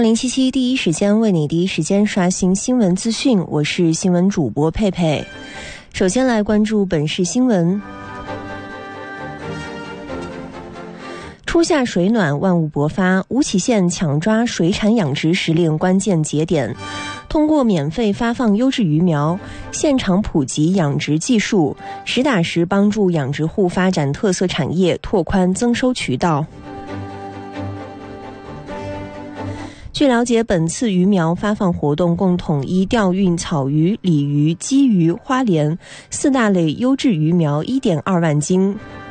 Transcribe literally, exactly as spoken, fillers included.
二零七七第一时间为你第一时间刷新新闻资讯，我是新闻主播佩佩。首先来关注本市新闻。初夏水暖，万物勃发，吴起县抢抓水产养殖时令关键节点，通过免费发放优质鱼苗，现场普及养殖技术，实打实帮助养殖户发展特色产业，拓宽增收渠道。据了解，本次鱼苗发放活动共统一调运草鱼、鲤鱼、鲫鱼、花鲢四大类优质鱼苗 一点二万斤。